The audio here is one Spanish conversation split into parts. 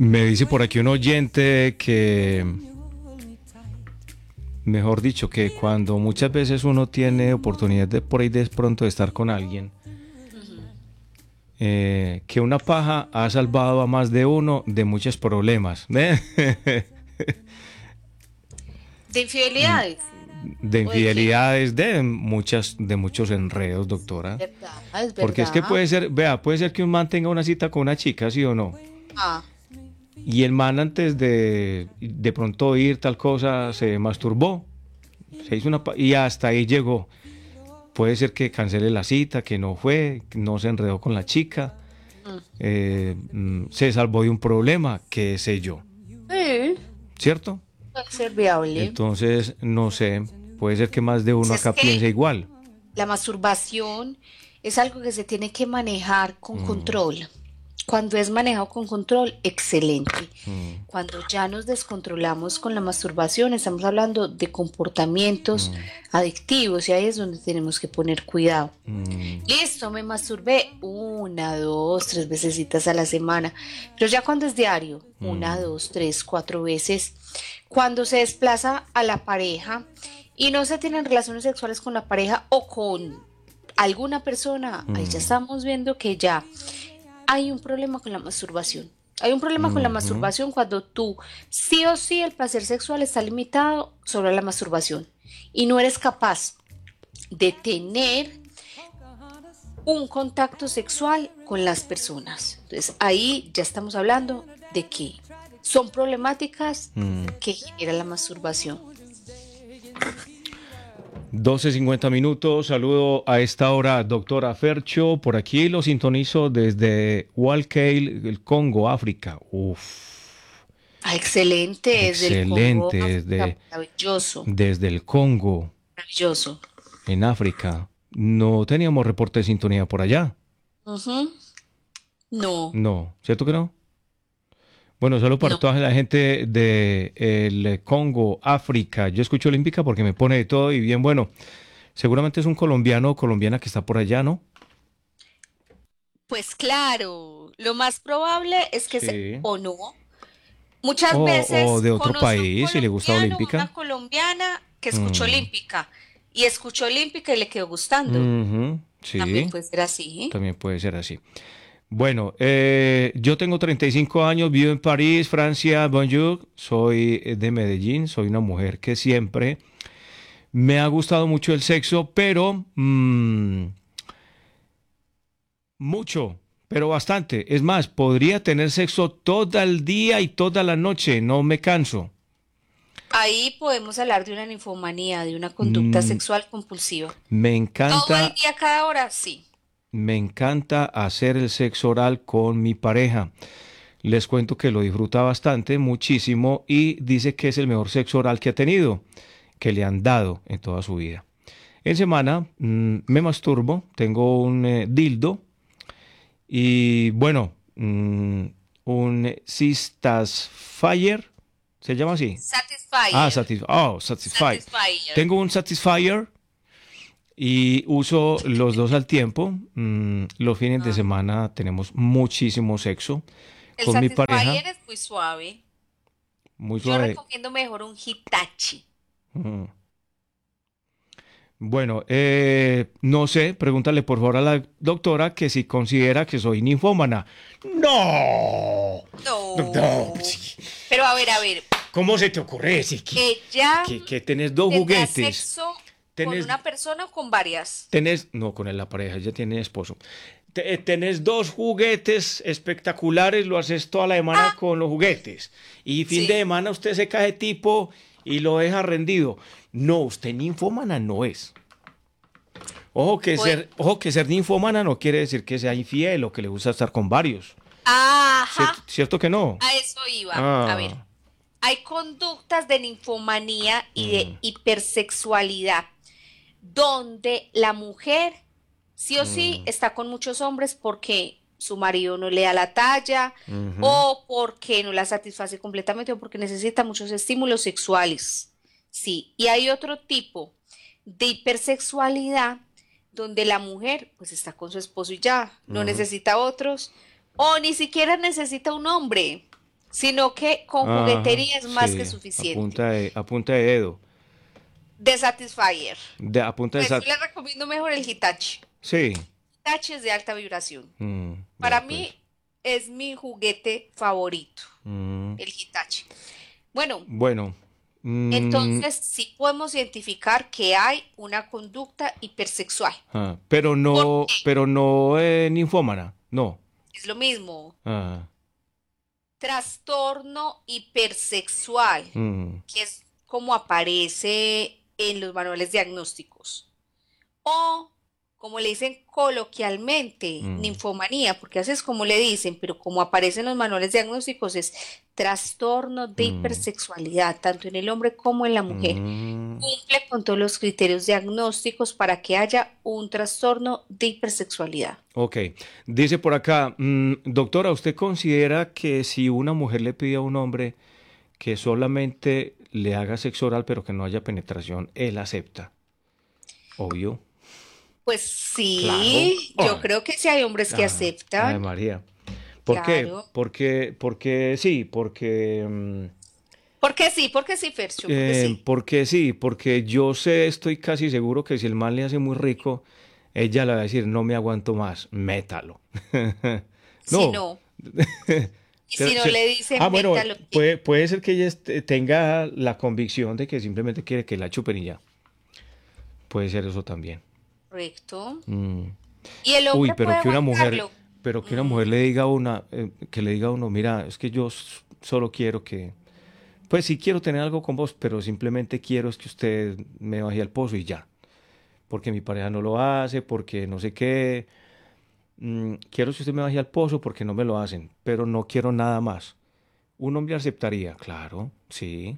Me dice por aquí un oyente que, mejor dicho, que cuando muchas veces uno tiene oportunidad de por ahí de pronto de estar con alguien, que una paja ha salvado a más de uno de muchos problemas. De infidelidades. De ¿O de qué? infidelidades, de muchos enredos, doctora. ¿Verdad? Es Porque es que verdad. puede ser, vea, puede ser que un man tenga una cita con una chica, sí o no. Ah, Y el man antes de pronto ir tal cosa se masturbó, se hizo y hasta ahí llegó. Puede ser que cancele la cita, que no fue, que no se enredó con la chica, mm. se salvó de un problema, qué sé yo, Sí, ¿cierto? puede ser viable. Entonces, no sé, puede ser que más de Pues uno es acá que piense igual. la masturbación es algo que se tiene que manejar con Mm, control. Cuando es manejado con control, excelente. mm, Cuando ya nos descontrolamos con la masturbación, estamos hablando de comportamientos mm, adictivos y ahí es donde tenemos que poner cuidado. mm, Listo, me masturbé una, dos, tres vecesitas a la semana, pero ya cuando es diario, una, mm, dos, tres, cuatro veces, cuando se desplaza a la pareja y no se tienen relaciones sexuales con la pareja o con alguna persona, ahí ya mm, estamos viendo que ya hay un problema con la masturbación. Hay un problema con la ujú, masturbación cuando tú, sí o sí, el placer sexual está limitado sobre la masturbación y no eres capaz de tener un contacto sexual con las personas. Entonces ahí ya estamos hablando de que son problemáticas mm. que genera la masturbación. 12:50. Saludo a esta hora, doctora Fercho. Por aquí lo sintonizo desde Walkeil, el Congo, África. Uf, Ah, excelente, desde el Congo, excelente, África, maravilloso, desde el Congo, maravilloso. en África. No teníamos reporte de sintonía por allá. Ujú. No, No, ¿cierto que no? Bueno, solo para no. toda la gente de el Congo, África. Yo escucho Olímpica porque me pone de todo y bien bueno. Seguramente es un colombiano o colombiana que está por allá, ¿no? Pues claro, lo más probable es que se Sí. o no. Muchas O veces de otro conoce un país si le gusta colombiano o Olímpica. una colombiana que escuchó Mm, Olímpica y escuchó Olímpica y le quedó gustando. ujú, También sí, puede ser así. también puede ser así. Bueno, yo tengo 35 años, vivo en París, Francia, bonjour, soy de Medellín, soy una mujer que siempre me ha gustado mucho el sexo, pero mucho, pero bastante. Es más, podría tener sexo todo el día y toda la noche, no me canso. Ahí podemos hablar de una ninfomanía, de una conducta Mm, sexual compulsiva. me Todo el encanta, día, cada hora, sí. me encanta hacer el sexo oral con mi pareja. Les cuento que lo disfruta bastante, muchísimo, y dice que es el mejor sexo oral que ha tenido, que le han dado en toda su vida. En semana me masturbo, tengo un dildo y bueno, un Sistas Fire, ¿se llama así? Ah, Satisfyer. Satisfy. Satisfyer. Tengo un Satisfyer y uso los dos al tiempo. Los fines de Ah. semana tenemos muchísimo sexo El con mi pareja, Satisfyer es muy suave. muy Yo suave. recomiendo mejor un Hitachi. Mm. Bueno, no sé, pregúntale por favor a la doctora que si considera que soy ninfómana. No, no, No. sí. Pero a ver, ¿Cómo se te ocurre? Si ella que tenés dos tendrá juguetes, sexo con tenés, una persona o con varias. no con la pareja, ella tiene esposo. Tenés dos juguetes espectaculares, lo haces toda la semana Ah, con los juguetes. Y fin de sí. semana usted se cae tipo y lo deja rendido. No, usted ninfómana no es. Pues, Ojo que ser ninfómana no quiere decir que sea infiel o que le gusta estar con varios. ajá, ¿Cierto que no? a eso iba. A ver, Ah, hay conductas de ninfomanía y mm, de hipersexualidad, donde la mujer sí o sí mm, está con muchos hombres porque su marido no le da la talla ujú, o porque no la satisface completamente o porque necesita muchos estímulos sexuales. Sí, y hay otro tipo de hipersexualidad donde la mujer pues está con su esposo y ya, no ujú, necesita otros o ni siquiera necesita un hombre. sino que con Ajá, juguetería es más que sí, suficiente. a punta de dedo, De Satisfyer. a punta de Pues yo sat. le recomiendo mejor el Hitachi. Sí, Hitachi es de alta vibración. Para vea mí pues. es mi juguete favorito, Mm, el Hitachi. Bueno, bueno, mm, entonces sí podemos identificar que hay una conducta hipersexual. ¿Por qué? pero no ninfómana, no. Es lo mismo. Ah, Trastorno hipersexual, mm, que es como aparece en los manuales diagnósticos. O, como le dicen coloquialmente, mm, ninfomanía, porque así es como le dicen, pero como aparece en los manuales diagnósticos, es trastorno de mm, hipersexualidad, tanto en el hombre como en la mujer. mm. Cumple con todos los criterios diagnósticos para que haya un trastorno de hipersexualidad. Ok, dice por acá, doctora, ¿usted considera que si una mujer le pide a un hombre que solamente le haga sexo oral pero que no haya penetración, él acepta? Obvio, Pues claro. sí, yo creo que sí hay hombres que Ay, aceptan, María. ¿Por qué? claro. Porque sí, ¿Por qué sí, Fercho? Porque sí. porque sí, porque yo sé, estoy casi seguro que si el man le hace muy rico, ella le va a decir, no me aguanto más, métalo. Si No. no, y si no le dicen, Bueno, métalo, puede ser que ella tenga la convicción de que simplemente quiere que la chupen y ya. Puede ser eso también. correcto. Mm. Y el Uy, hombre puede aguantarlo. pero que una Mm, mujer le diga a una, que le diga a uno, mira, es que yo solo quiero que, pues sí quiero tener algo con vos, pero simplemente quiero es que usted me baje al pozo y ya. Porque mi pareja no lo hace, porque no sé qué. Quiero que usted me baje al pozo porque no me lo hacen, pero no quiero nada más. Un hombre aceptaría, claro, sí.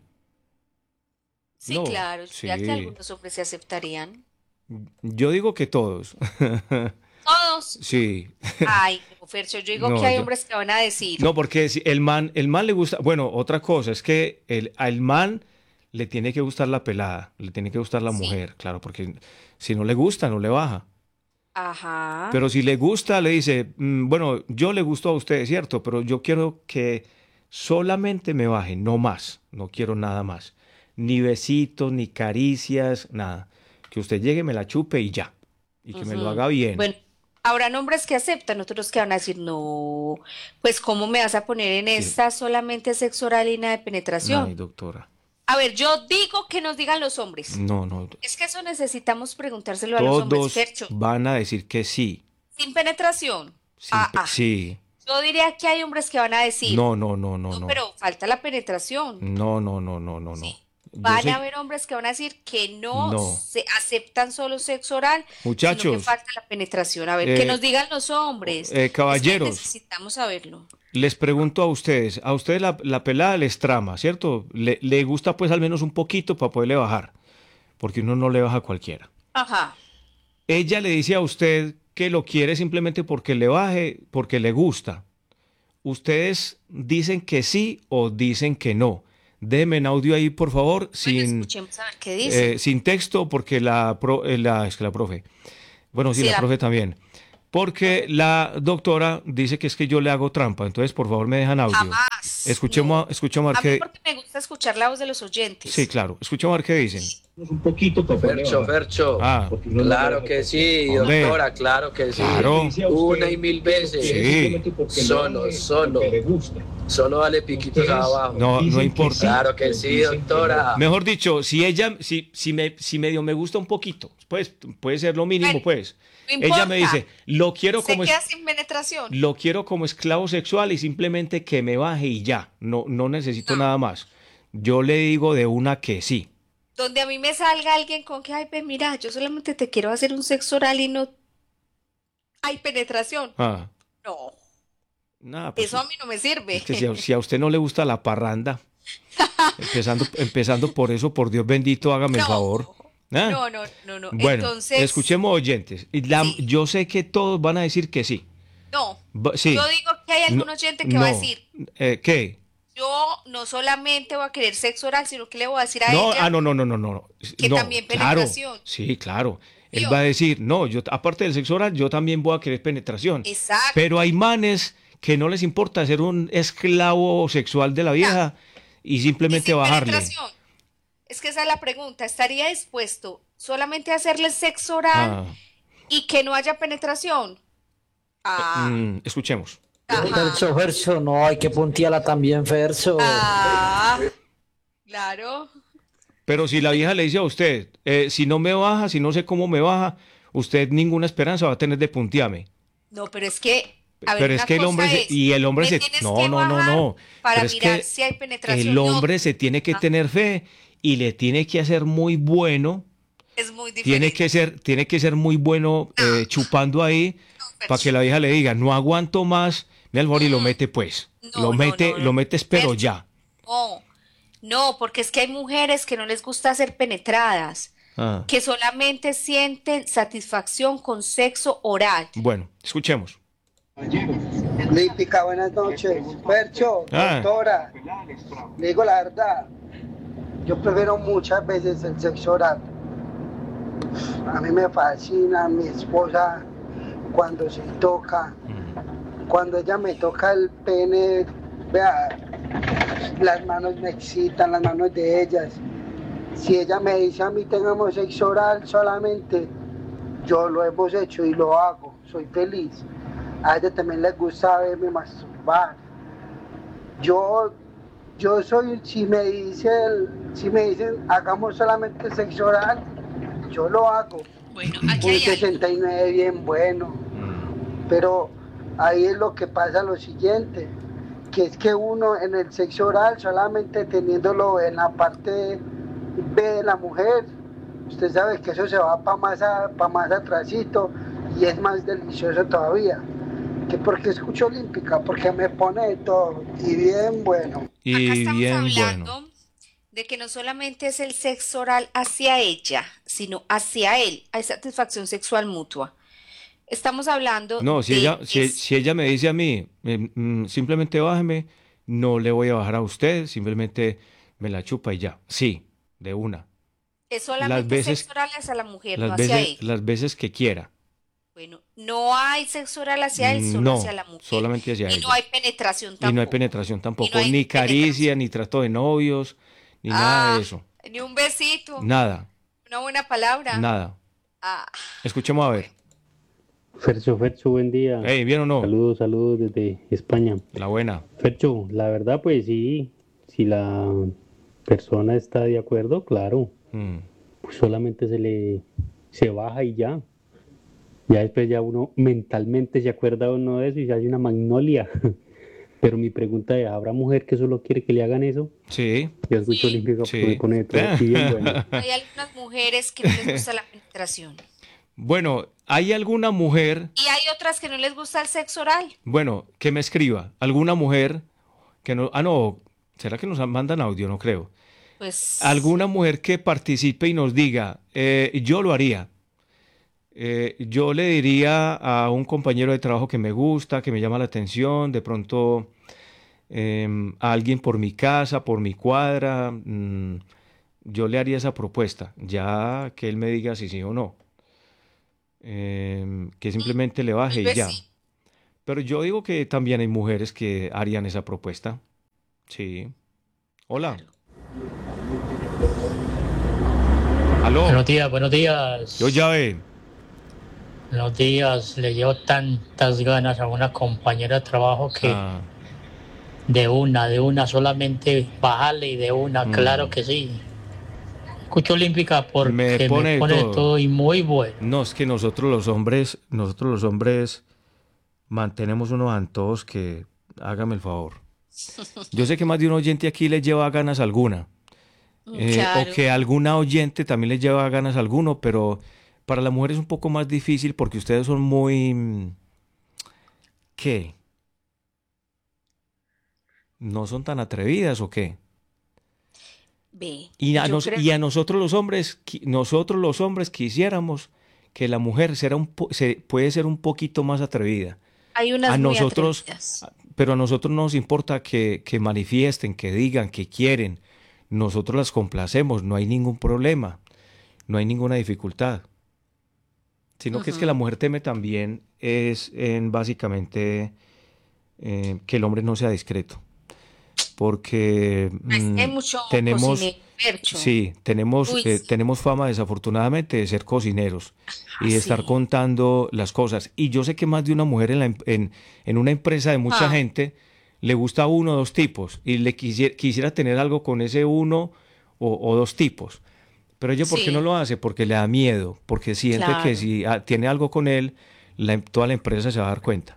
sí, No, claro, yo diría que sí. algunos hombres se aceptarían. Yo digo que todos. Todos. Sí. Ay, no, Fercho, yo digo que No, hay yo. hombres que van a decir, No, porque si el man le gusta. Bueno, otra cosa es que al man le tiene que gustar la pelada, le tiene que gustar la sí, mujer, claro, porque si no le gusta, no le baja. ajá, Pero si le gusta, le dice, bueno, yo le gusto a usted, ¿cierto? Pero yo quiero que solamente me baje, no más, no quiero nada más. Ni besitos, ni caricias, nada. Que usted llegue, me la chupe y ya. Y que me lo ujú. haga bien. Bueno, habrán hombres que aceptan, otros que van a decir, no, pues ¿cómo me vas a poner en Sí. esta solamente sexo oral y nada de Ay, penetración? doctora. A ver, yo digo que nos digan los hombres. No, no. Es que eso necesitamos preguntárselo a los hombres, Todos Fercho. van a decir que sí. Sin penetración. Ah, ah. Sí. Yo diría que hay hombres que van a decir, No, no, no, no, no, no. pero falta la penetración. No, no, no, no, no, no. Sí. Yo Van a sé, haber hombres que van a decir que no no. se aceptan solo sexo oral, sino que Muchachos, falta la penetración. A ver, que nos eh, digan los hombres. Es que caballeros, necesitamos saberlo. les pregunto a ustedes la pelada les trama, ¿cierto? Le gusta pues al menos un poquito para poderle bajar, porque uno no le baja a cualquiera. Ajá. Ella le dice a usted que lo quiere simplemente porque le baje, porque le gusta. Ustedes dicen que sí o dicen que no. Déjenme en audio ahí, por favor, Bueno, escuchemos a ver qué dicen. sin texto, porque es que la profe. Bueno, sí, Sí, la profe también. Porque la doctora dice que es que yo le hago trampa. Entonces, por favor, me dejan audio. jamás. No. Escuchemos a ver A mí qué. porque me gusta escuchar la voz de los Sí, oyentes. claro. Escuchemos a ver qué dicen. Un poquito para Fercho, Fercho, Ah, claro que sí, hombre, doctora, claro que sí. claro. Una y mil veces. Sí. Solo dale piquitos abajo. No, no importa. Claro que sí, doctora. Mejor dicho, si medio me gusta un poquito, pues puede ser lo mínimo, Bueno, pues. no Ella me importa. dice, lo quiero Se como queda sin penetración. lo quiero como esclavo sexual y simplemente que me baje y ya. No, no necesito No. nada más. Yo le digo de una que sí. Donde a mí me salga alguien con que, ay, pues mira, yo solamente te quiero hacer un sexo oral y no hay penetración. Ah, No, nada, pues eso a mí no me sirve. es que si a usted no le gusta la parranda, empezando por eso, por Dios bendito, hágame el No, favor. ¿Ah? no. Bueno, Entonces, escuchemos oyentes. sí, Yo sé que todos van a decir que sí. no. Yo Sí. digo que hay No, algún oyente que va a no. decir, ¿Qué? yo no solamente voy a querer sexo oral, sino que le voy a decir a No, ella no, no, no, no, no. que No, también claro. penetración. Sí, claro. Él va a ¿Vio? decir, no, yo aparte del sexo oral, yo también voy a querer penetración. Exacto. Pero hay manes que no les importa ser un esclavo sexual de la vieja y Y simplemente sin bajarle. penetración. Es que esa es la pregunta. ¿Estaría dispuesto solamente a hacerle sexo oral Ah, y que no haya penetración? Ah, escuchemos. ajá. Fercho, Fercho, no, hay que puntearla también, Fercho. Ah, claro. Pero si la vieja le dice a usted, si no me baja, si no sé cómo me baja, usted ninguna esperanza va a tener de puntearme. No, pero es que, a ver, Pero es una que el hombre cosa es, y el hombre me se, tienes no, que no, no, bajar no, para pero es mirar que si hay el penetración. No, hombre se tiene que ah, tener fe y le tiene que hacer muy bueno, es muy diferente. tiene que ser muy bueno chupando ahí No, para que Fercho. la vieja le diga, no aguanto más, mi alfor y lo mete pues, No, no, no, no, lo metes pero Fercho. ya. No, no, porque es que hay mujeres que no les gusta ser penetradas, Ah, que solamente sienten satisfacción con sexo oral. bueno, escuchemos. Lípica, buenas noches. Percho, Ah, doctora, le digo la verdad, yo prefiero muchas veces el sexo oral. A mí me fascina mi esposa cuando se toca, cuando ella me toca el pene, vea, las manos me excitan, las manos de ellas. Si ella me dice a mí tengamos sexo oral solamente, yo lo hemos hecho y lo hago, soy feliz. A ella también les gusta verme masturbar. Yo, yo soy, si me dicen hagamos solamente sexo oral, yo lo hago. Bueno, aquí Un hay algo. 69 bien bueno. Pero ahí es lo que pasa lo siguiente, que es que uno en el sexo oral solamente teniéndolo en la parte B de la mujer, usted sabe que eso se va para más atrasito y es más delicioso todavía. Que porque escucho olímpica, porque me pone de todo y bien bueno. Acá y estamos bien bueno. hablando de que no solamente es el sexo oral hacia ella, sino hacia él. Hay satisfacción sexual mutua. Estamos hablando No, de si ella me dice a mí, simplemente bájeme, no le voy a bajar a usted, simplemente me la chupa y ya. Sí, de una. es Las solamente sexo veces, oral hacia la mujer, no hacia él. las veces que quiera. Bueno, no hay sexo oral hacia él, solo hacia No, la mujer. solamente hacia Y no ella. hay penetración Y no hay tampoco. penetración Y no tampoco, hay ni caricia, penetración. ni trato de novios, ni nada de Ah, eso. ni un besito, Nada, una buena palabra. nada. Ah, Escuchemos a ver. Fercho, Fercho, buen día. Hey, ¿bien o no? Saludos, saludos desde España. La buena. Fercho, la verdad, pues sí, si la persona está de acuerdo, claro, Mm. pues solamente se baja y ya. Ya después ya uno mentalmente se acuerda uno de eso y se hace una magnolia. Pero mi pregunta es, ¿habrá mujer que solo quiere que le hagan eso? Sí, Yo escucho sí. olímpico porque me sí. pone de todo y bien bueno. Hay algunas mujeres que no les gusta la penetración. Bueno, ¿hay alguna mujer, Y hay otras que no les gusta el sexo oral. bueno, que me escriba? ¿Alguna mujer que no, no, ¿será que nos mandan audio? No creo. Pues, ¿Alguna mujer que participe y nos diga, yo lo haría? Yo le diría a un compañero de trabajo que me gusta, que me llama la atención, de pronto a alguien por mi casa, por mi cuadra, yo le haría esa propuesta, ya que él me diga si sí o no. Que simplemente le tal baje y vez ya. sí. Pero yo digo que también hay mujeres que harían esa propuesta. Sí. Hola. Claro. Aló. Buenos días, buenos días. Yo ya ve. Buenos días. Le llevo tantas ganas a una compañera de trabajo que Ah, de una, solamente bajarle y de una, claro que sí. Escucho olímpica porque me pone me de pone de todo. todo y muy bueno. No, es que nosotros los hombres mantenemos unos antojos que hágame el favor. Yo sé que más de un oyente aquí le lleva ganas alguna. O Claro. que alguna oyente también le lleva ganas alguno, pero para la mujer es un poco más difícil porque ustedes son muy... ¿qué? ¿No son tan atrevidas o qué? Ve, Y creo a nosotros nosotros los hombres quisiéramos que la mujer puede ser un poquito más atrevida. hay A unas muy nosotros, atrevidas. pero a nosotros no nos importa que manifiesten, que digan, que quieren. Nosotros las complacemos, no hay ningún problema, no hay ninguna dificultad. Sino que es que la mujer teme también es en básicamente que el hombre no sea discreto. Porque Hay mucho tenemos, cocinero, Fercho. sí, tenemos, Uy, sí. tenemos fama desafortunadamente de ser cocineros y de estar Sí. contando las cosas. Y yo sé que más de una mujer en una empresa de mucha Ah. gente le gusta uno o dos tipos y le quisiera tener algo con ese uno o dos tipos. Pero ella, ¿por qué no Sí, lo hace? Porque le da miedo, porque siente que claro. si tiene algo con él, toda la empresa se va a dar cuenta.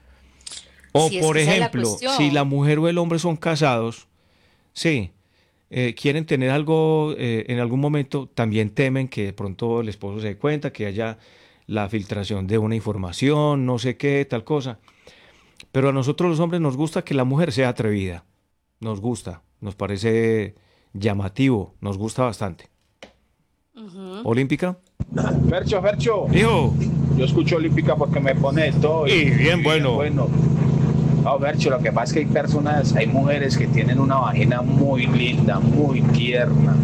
O, Sí, es por que esa es la ejemplo, si la cuestión. mujer o el hombre son casados, sí, quieren tener algo en algún momento, también temen que de pronto el esposo se dé cuenta, que haya la filtración de una información, no sé qué, tal cosa. Pero a nosotros los hombres nos gusta que la mujer sea atrevida. Nos gusta, nos parece llamativo, nos gusta bastante. Ujú. ¿Olímpica? Fercho, Hijo, yo escucho Olímpica porque me pone de todo. y bien bueno. Bueno, no, Fercho, lo que pasa es que hay personas, hay mujeres que tienen una vagina muy linda, muy tierna.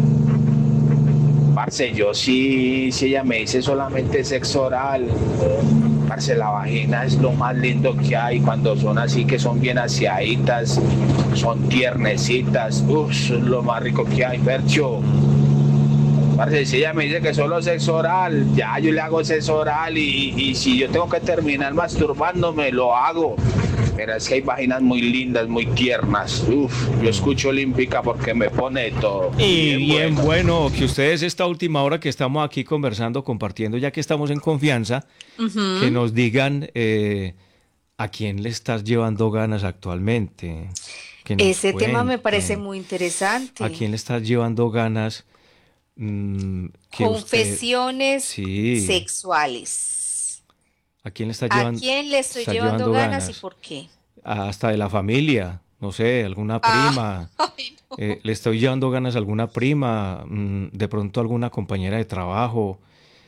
Parce, yo sí, si ella me dice solamente sexo oral, parce, la vagina es lo más lindo que hay cuando son así, que son bien aseaditas, son tiernecitas, es lo más rico que hay, Fercho. Parce, si ella me dice que solo sexo oral, ya yo le hago sexo oral y si yo tengo que terminar masturbándome, lo hago. Pero es que hay vaginas muy lindas, muy tiernas. Yo escucho Olímpica porque me pone de todo. Y bien bueno que ustedes esta última hora que estamos aquí conversando, compartiendo, ya que estamos en confianza, que nos digan a quién le estás llevando ganas actualmente. Que nos Ese tema me parece cuenten. muy interesante. ¿A quién le estás llevando ganas? Que usted, Confesiones sí, sexuales. ¿a quién le está ¿A quién le estoy llevando ganas y por qué? Hasta de la familia, no sé, alguna prima. Ay, no. Le estoy llevando ganas a alguna prima, de pronto alguna compañera de trabajo.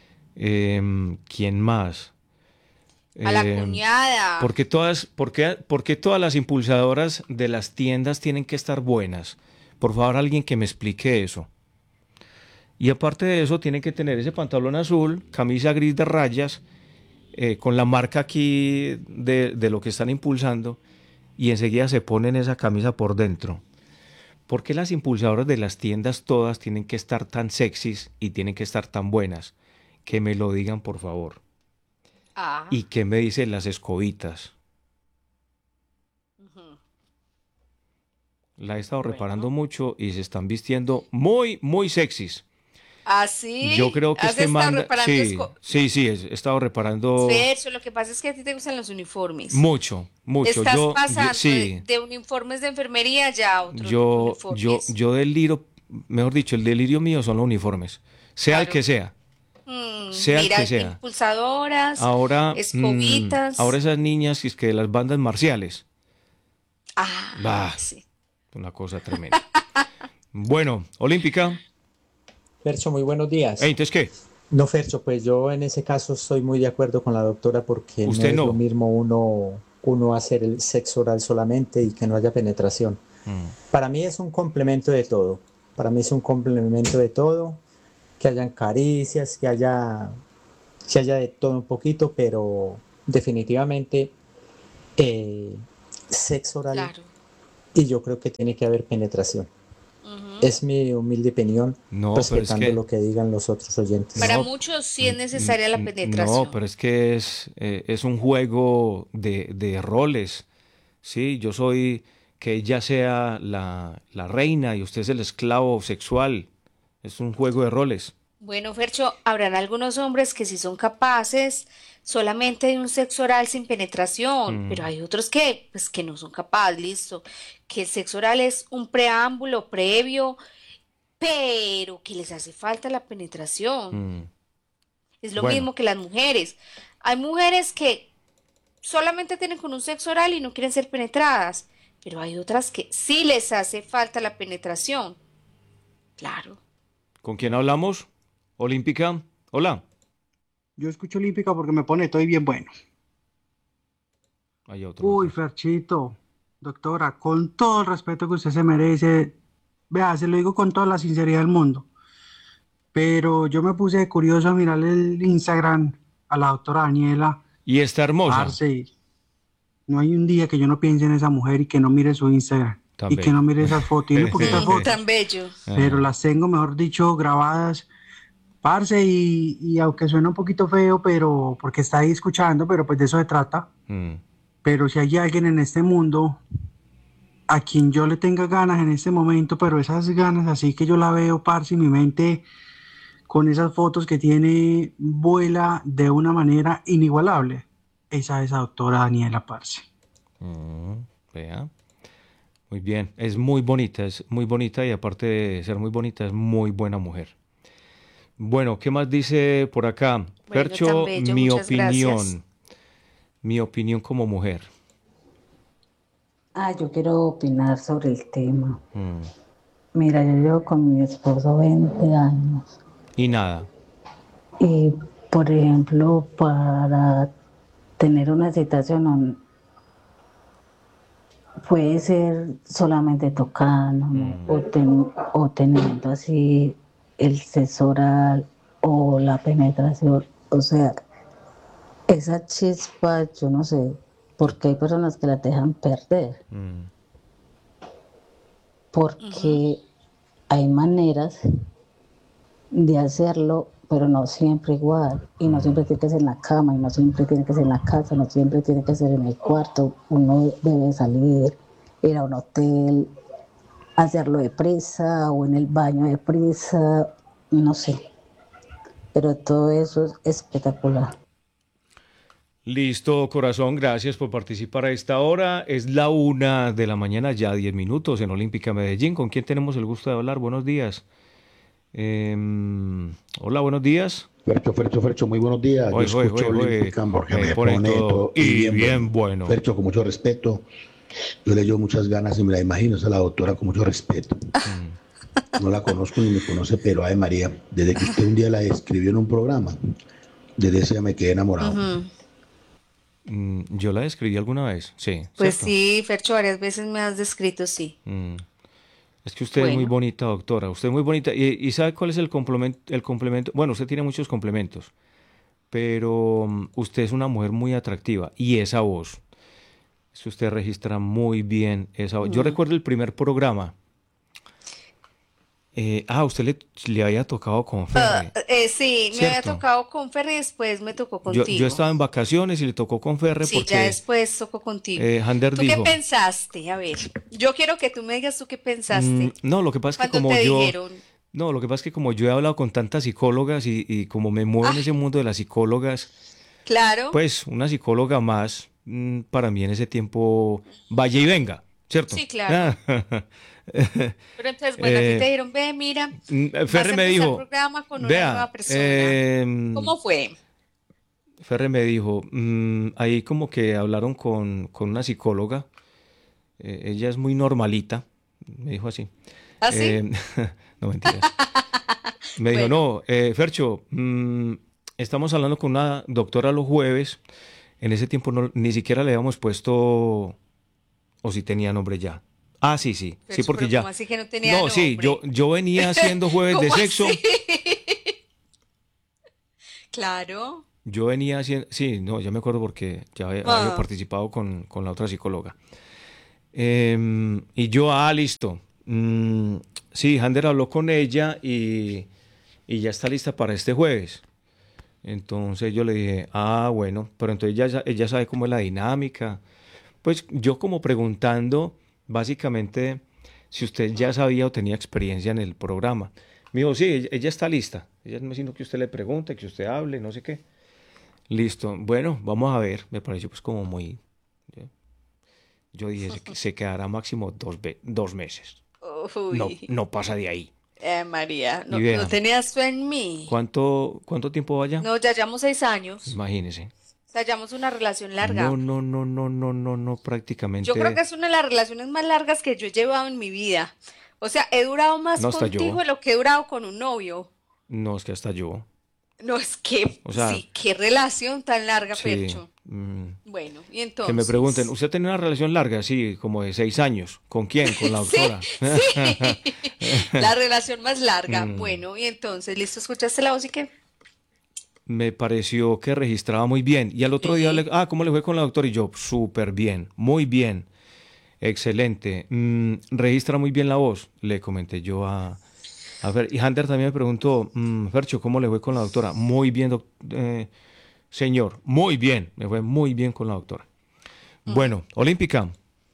¿Quién más? A la Em, cuñada. por qué todas las impulsadoras de las tiendas tienen que estar buenas? Por favor, alguien que me explique eso. Y aparte de eso, tienen que tener ese pantalón azul, camisa gris de rayas, con la marca aquí de lo que están impulsando, y enseguida se ponen esa camisa por dentro. ¿Por qué las impulsadoras de las tiendas todas tienen que estar tan sexys y tienen que estar tan buenas? Que me lo digan, por favor. Ah, ¿Y qué me dicen las escobitas? ujú. La he estado reparando Bueno. mucho y se están vistiendo muy, muy sexys. ¿Ah, Yo sí? creo que ¿Has este estado manda... reparando Sí, sí, he estado reparando Fercho, lo que pasa es que a ti te gustan los uniformes. mucho, mucho. Estás pasando Sí, de uniformes de enfermería ya a otros uniformes. yo deliro, mejor dicho, el delirio mío son los uniformes. Sea el Claro. que sea, sea el Mira, que sea. impulsadoras, Ahora, escobitas. ahora esas niñas es que de las bandas marciales. Ah, Bah, sí. una cosa tremenda. Bueno, Olímpica. Fercho, muy buenos días. Entonces, ¿qué? No, Fercho, pues yo en ese caso estoy muy de acuerdo con la doctora porque no Usted es lo no. mismo uno hacer el sexo oral solamente y que no haya penetración. Para mí es un complemento de todo. Para mí es un complemento de todo. Que hayan caricias, que haya de todo un poquito, pero definitivamente sexo oral Claro. y yo creo que tiene que haber penetración. Ujú. Es mi humilde opinión, No, pero es respetando que... lo que digan los otros oyentes. Para No, muchos sí es necesaria la penetración. no, pero es que es un juego de roles. Sí, yo soy que ella sea la reina y usted es el esclavo sexual. Es un juego de roles. Bueno, Fercho, habrán algunos hombres que sí son capaces solamente de un sexo oral sin penetración, pero hay otros que, pues, que no son capaces, listo, que el sexo oral es un preámbulo previo, pero que les hace falta la penetración. Mm, Es lo Bueno, mismo que las mujeres. Hay mujeres que solamente tienen con un sexo oral y no quieren ser penetradas, pero hay otras que sí les hace falta la penetración. Claro. ¿con quién hablamos? Olímpica. Hola. Yo escucho Olímpica porque me pone todo bien bueno. Hay otro. Uy, Ferchito, doctora, con todo el respeto que usted se merece, vea, se lo digo con toda la sinceridad del mundo, pero yo me puse curioso a mirarle el Instagram a la doctora Daniela, Y está hermosa. parce. No hay un día que yo no piense en esa mujer y que no mire su Instagram Tan y que bello. no mire esas fotos. Tiene poquitas fotos, Tan bello. pero las tengo, mejor dicho, grabadas, parce, y aunque suena un poquito feo, pero porque está ahí escuchando, pero pues de eso se trata. Mm. Pero si hay alguien en este mundo a quien yo le tenga ganas en este momento, pero esas ganas así que yo la veo, parce, y mi mente con esas fotos que tiene vuela de una manera inigualable. Esa es la doctora Daniela, parce. Vea. Muy bien. Es muy bonita y aparte de ser muy bonita, es muy buena mujer. Bueno, ¿qué más dice por acá? Bueno, Fercho, tan bello, mi muchas gracias. opinión como mujer. Yo quiero opinar sobre el tema. Mm. Mira, yo llevo con mi esposo 20 años Y nada. y, por ejemplo, para tener una situación puede ser solamente tocándome o teniendo así el sexo oral o la penetración. O sea, esa chispa, yo no sé, porque hay personas que la dejan perder. Porque hay maneras de hacerlo, pero no siempre igual. Y no siempre tiene que ser en la cama, y no siempre tiene que ser en la casa, no siempre tiene que ser en el cuarto. Uno debe salir, ir a un hotel, hacerlo deprisa o en el baño deprisa, no sé. Pero todo eso es espectacular. Listo, corazón, gracias por participar a esta hora. Es la 1 de la mañana, ya 10 minutos en Olímpica Medellín. ¿Con quién tenemos el gusto de hablar? Buenos días. Hola, buenos días. Fercho, muy buenos días. Yo escucho Olímpica porque me pone todo y bien bueno. Fercho, con mucho respeto. Yo le llevo muchas ganas y me la imagino a la doctora con mucho respeto. No la conozco ni me conoce, pero ay María, desde que usted un día la escribió en un programa, desde ese día me quedé enamorado. Yo la describí alguna vez, sí. Pues ¿cierto? sí, Fercho, varias veces me has descrito, sí. Es que usted es muy bonita, doctora. Usted es muy bonita. ¿Y sabe cuál es el complemento? Bueno, usted tiene muchos complementos, pero usted es una mujer muy atractiva. Y esa voz, eso usted registra muy bien esa voz. Yo recuerdo el primer programa. Usted le había tocado con Ferry. Sí, me había tocado con Ferry y después me tocó contigo. Yo estaba en vacaciones y le tocó con Ferry Sí, porque ya después tocó contigo. Hander ¿Tú dijo, qué pensaste? A ver, yo quiero que tú me digas tú qué pensaste. No, lo que pasa es que ¿Cuándo como te yo... dijeron? No, lo que pasa es que como yo he hablado con tantas psicólogas y como me muevo en ese mundo de las psicólogas, claro. Pues una psicóloga más, para mí en ese tiempo, vaya y venga, ¿cierto? Sí, claro. Pero entonces, bueno, a ti te dijeron, ve, mira, Ferre me dijo, programa con una nueva persona. ¿Cómo fue? Ferre me dijo, ahí como que hablaron con una psicóloga, ella es muy normalita, me dijo así. ¿Ah, sí? No, mentiras. Me dijo, no, Fercho, estamos hablando con una doctora los jueves, en ese tiempo ni siquiera le habíamos puesto, o si tenía nombre ya. Sí, sí, Fercho, sí, porque pero ya. ¿cómo así que no tenía nombre? Sí, yo venía haciendo jueves de sexo. Así? Claro. Yo venía haciendo, sí, no, ya me acuerdo porque ya había participado con la otra psicóloga. Y yo, listo. Sí, Hander habló con ella y ya está lista para este jueves. Entonces yo le dije, bueno, pero entonces ella sabe cómo es la dinámica. Pues yo como preguntando, básicamente, si usted ya sabía o tenía experiencia en el programa. Me dijo, sí, ella está lista. Ella me dijo que usted le pregunte, que usted hable, no sé qué. Listo. Bueno, vamos a ver. Me pareció pues como muy... Yo dije, se quedará máximo 2 meses. No pasa de ahí. María, no tenías tú en mí. ¿Cuánto tiempo vaya? No, ya llevamos 6 años. Imagínese. O sea, llevamos una relación larga. No, prácticamente. Yo creo que es una de las relaciones más largas que yo he llevado en mi vida. O sea, he durado más contigo de lo que he durado con un novio. No, es que hasta yo. No, es que, sí, qué relación tan larga, sí, Fercho. Bueno, y entonces... Que me pregunten, ¿usted tiene una relación larga? Sí, como de 6 años. ¿Con quién? Con la doctora. Sí. La relación más larga. Bueno, y entonces, ¿listo? ¿Escuchaste la voz y qué? me pareció que registraba muy bien. Y al otro día, ¿cómo le fue con la doctora? Y yo, súper bien, muy bien, excelente. Registra muy bien la voz, le comenté yo a ver. Y Hunter también me preguntó, Fercho, ¿cómo le fue con la doctora? Muy bien, señor, muy bien, me fue muy bien con la doctora. Bueno, Olímpica.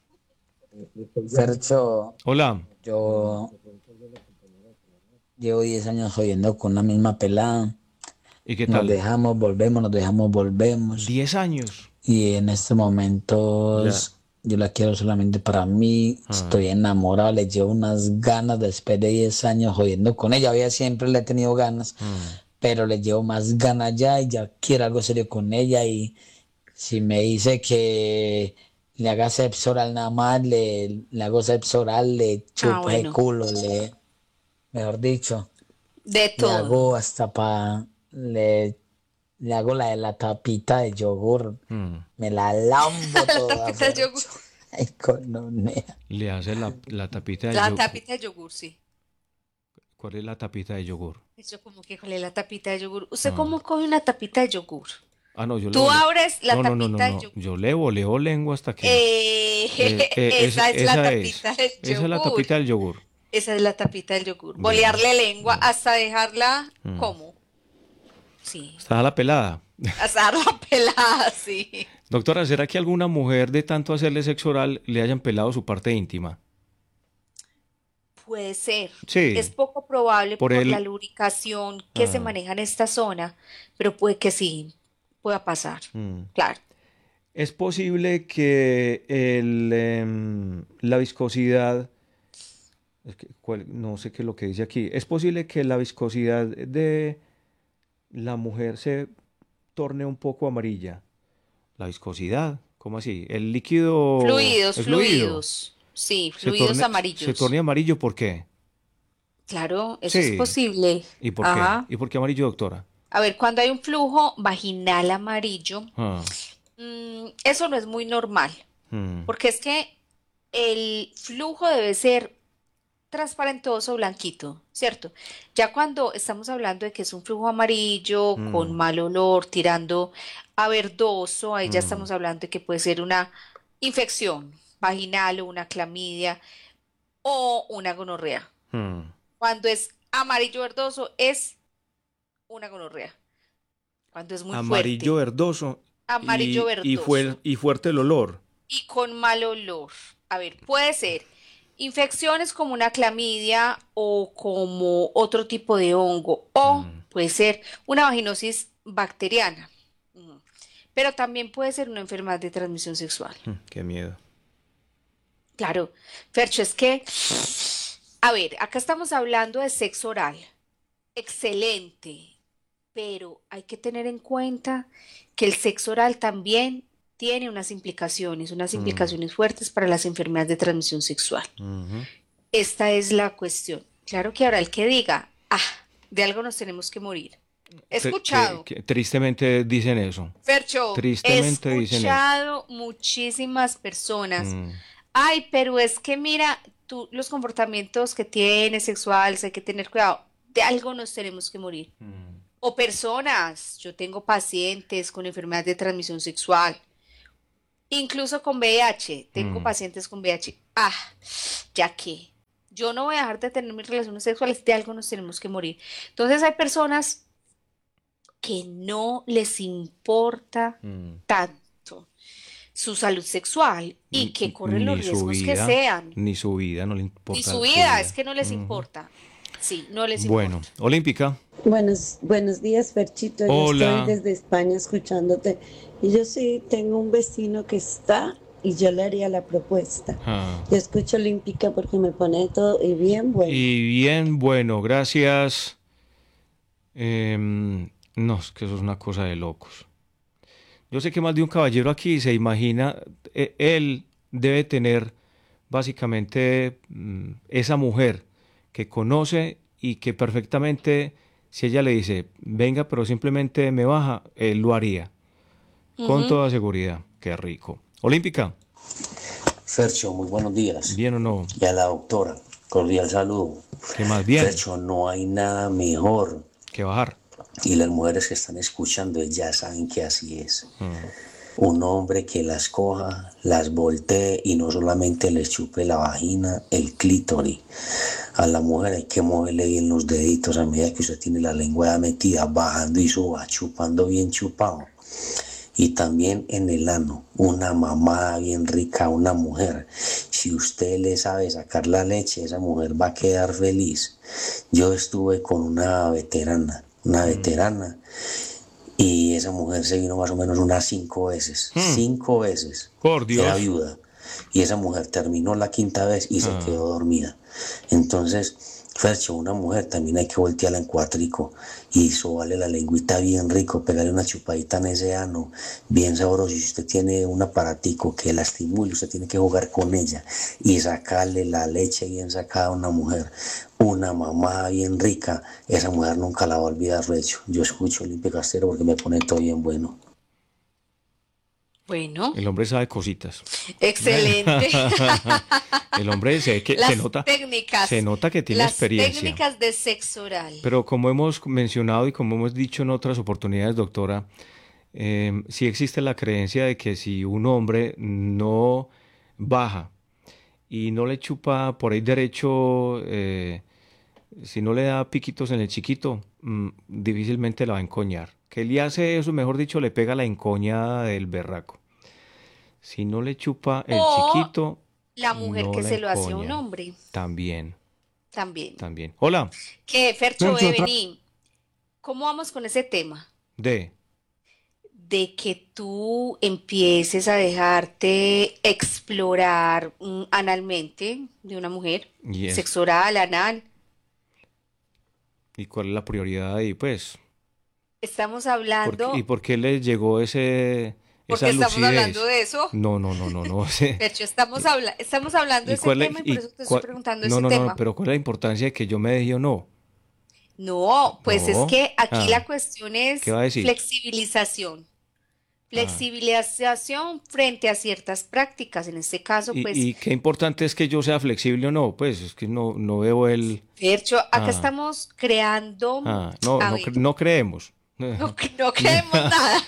Fercho, Hola. yo llevo 10 años jodiendo con la misma pelada. ¿Y qué tal? Nos dejamos, volvemos, nos dejamos, volvemos. 10 años. Y en estos momentos yo la quiero solamente para mí. Estoy enamorado, le llevo unas ganas después de 10 años jodiendo con ella. Había siempre le he tenido ganas, pero le llevo más ganas ya y ya quiero algo serio con ella. Y si me dice que le haga sexo oral nada más, le hago sexo oral, le chupo el culo, mejor dicho, de todo. le hago hasta le hago la de la tapita de yogur, me la lambo toda. La tapita de yogur. Ay, cononea. Le hace la tapita de La yogur. tapita de yogur, sí. ¿Cuál es la tapita de yogur? Eso como que ¿cuál es la tapita de yogur? ¿Usted cómo coge una tapita de yogur? No, Tú abres la tapita de yogur. Yo leo lengua hasta que... esa es la tapita del yogur. Esa es la tapita del yogur. Esa es la tapita del yogur. Bolearle lengua hasta dejarla como. Sí. Está la pelada. Hasta dejarla pelada, sí. Doctora, ¿será que alguna mujer de tanto hacerle sexo oral le hayan pelado su parte íntima? Puede ser. Sí. Es poco probable por la lubricación que se maneja en esta zona, pero puede que sí pueda pasar. Claro. Es posible que la viscosidad, no sé qué es lo que dice aquí, es posible que la viscosidad de la mujer se torne un poco amarilla. La viscosidad, ¿cómo así? El líquido... Fluidos. Sí, fluidos amarillos. ¿Se torne amarillo por qué? Claro, eso es posible. ¿Y por qué? ¿Y por qué amarillo, doctora? A ver, cuando hay un flujo vaginal amarillo, eso no es muy normal, porque es que el flujo debe ser transparentoso, blanquito, ¿cierto? Ya cuando estamos hablando de que es un flujo amarillo, con mal olor, tirando a verdoso, ahí ya estamos hablando de que puede ser una infección vaginal o una clamidia o una gonorrea. Cuando es amarillo verdoso es una gonorrea. Cuando es muy amarillo fuerte. Verdoso. Amarillo verdoso. Y fuerte el olor. Y con mal olor. A ver, puede ser infecciones como una clamidia o como otro tipo de hongo. O puede ser una vaginosis bacteriana. Pero también puede ser una enfermedad de transmisión sexual. Qué miedo. Claro. Fercho, es que, a ver, acá estamos hablando de sexo oral. Excelente. Pero hay que tener en cuenta que el sexo oral también tiene unas implicaciones fuertes para las enfermedades de transmisión sexual. Esta es la cuestión. Claro que ahora el que diga, de algo nos tenemos que morir. He escuchado. Tristemente dicen eso. Fercho, Tristemente he dicen escuchado muchísimas personas. Ay, pero es que mira, tú los comportamientos que tienes sexuales, hay que tener cuidado. De algo nos tenemos que morir. O personas, yo tengo pacientes con enfermedades de transmisión sexual, incluso con VIH, tengo pacientes con VIH. Ya que yo no voy a dejar de tener mis relaciones sexuales, de algo nos tenemos que morir. Entonces hay personas que no les importa tanto su salud sexual y que corren los riesgos que sean. Ni su vida, no le importa. Ni su vida, es que no les importa. Sí, no les importa. Bueno, Olímpica. Buenos días, Ferchito. Hola. Yo estoy desde España escuchándote. Y yo sí tengo un vecino que está y yo le haría la propuesta. Yo escucho Olímpica porque me pone todo y bien bueno. Y bien bueno, gracias. No, es que eso es una cosa de locos. Yo sé que más de un caballero aquí se imagina, él debe tener básicamente esa mujer que conoce y que perfectamente, si ella le dice, venga, pero simplemente me baja, él lo haría. Con toda seguridad. Qué rico. Olímpica. Fercho, muy buenos días. ¿Bien o no? Y a la doctora, cordial saludo. ¿Qué más bien? Fercho, no hay nada mejor que bajar. Y las mujeres que están escuchando ya saben que así es. Un hombre que las coja, las voltee y no solamente les chupe la vagina, el clítoris. A la mujer hay que moverle bien los deditos a medida que usted tiene la lengua metida, bajando y suba, chupando bien chupado. Y también en el ano, una mamada bien rica a una mujer. Si usted le sabe sacar la leche, esa mujer va a quedar feliz. Yo estuve con una veterana, y esa mujer se vino más o menos unas 5 veces. 5 veces. Por Dios. Era viuda. Y esa mujer terminó la 5ª vez y se quedó dormida. Entonces, Fercho, una mujer también hay que voltearla en cuatrico y sobarle la lengüita bien rico, pegarle una chupadita en ese ano, bien sabroso. Y si usted tiene un aparatico que la estimule, usted tiene que jugar con ella y sacarle la leche bien sacada a una mujer. Una mamá bien rica, esa mujer nunca la va a olvidar, Fercho. Yo escucho Limpio Castero porque me pone todo bien bueno. Bueno. El hombre sabe cositas. Excelente. El hombre se nota. Técnicas. Se nota que tiene experiencia. Las técnicas de sexo oral. Pero como hemos mencionado y como hemos dicho en otras oportunidades, doctora, sí existe la creencia de que si un hombre no baja y no le chupa por ahí derecho, si no le da piquitos en el chiquito, difícilmente la va a encoñar. Que le hace eso, mejor dicho, le pega la encoñada del berraco. Si no le chupa el chiquito, la mujer no que la se lo hace a un encoña. hombre. También. Hola. Que Fercho, vení, ¿cómo vamos con ese tema? De Que tú empieces a dejarte explorar analmente de una mujer, Yes. sexo oral, anal. ¿Y cuál es la prioridad ahí? Pues, Estamos hablando, ¿y por qué le llegó esa porque estamos lucidez? hablando de eso. No. Fercho, estamos hablando de ese tema y por eso te estoy preguntando ese tema. No, pero ¿cuál es la importancia de que yo me deje o no? No, pues No. es que aquí la cuestión es ¿Qué va a decir? flexibilización. Flexibilización frente a ciertas prácticas. En este caso, pues, ¿Y qué importante es que yo sea flexible o no? Pues es que no veo el... Fercho, acá estamos creando. A ver, no creemos. no creemos nada.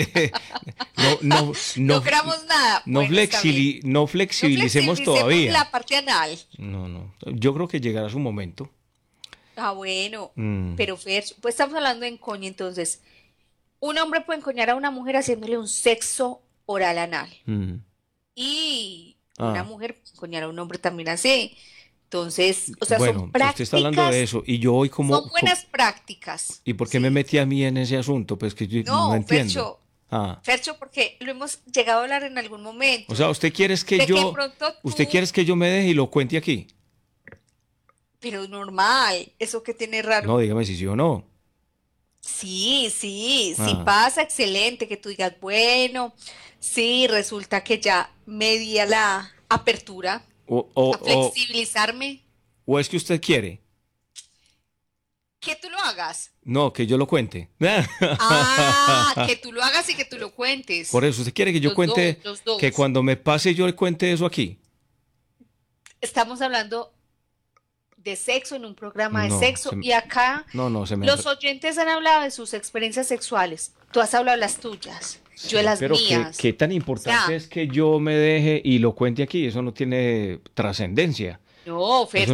No creamos nada. No Bueno, está bien. no flexibilicemos No todavía. la parte anal. No. Yo creo que llegará su momento. Ah, bueno. Pero Fercho, pues estamos hablando de encoña, entonces. Un hombre puede encoñar a una mujer haciéndole un sexo oral anal. Y una mujer puede encoñar a un hombre también así. Entonces, o sea, Bueno, son prácticas. usted está hablando de eso. Y yo hoy como... Son buenas prácticas. ¿Y por qué me metí a mí en ese asunto? Pues que yo no entiendo. Fercho, porque lo hemos llegado a hablar en algún momento. O sea, ¿usted quiere que yo me deje y lo cuente aquí? Pero normal, eso que tiene raro. No, dígame si sí o no. Sí, si pasa, excelente, que tú digas, bueno, sí, resulta que ya me di a la apertura, a flexibilizarme, ¿O es que usted quiere? que tú lo hagas. No, que yo lo cuente. Que tú lo hagas y que tú lo cuentes. Por eso, ¿usted quiere que yo cuente, los dos. que cuando me pase yo le cuente eso aquí? Estamos hablando de sexo en un programa de No, sexo y acá los oyentes han hablado de sus experiencias sexuales. Tú has hablado de las tuyas, yo de las Pero mías. ¿qué tan importante es que yo me deje y lo cuente aquí? Eso no tiene trascendencia. No, Fer,